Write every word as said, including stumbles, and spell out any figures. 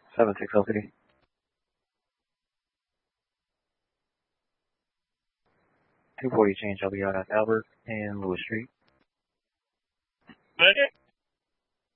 seven six L C D. two forty change, I'll be out at Albert and Lewis Street. Okay.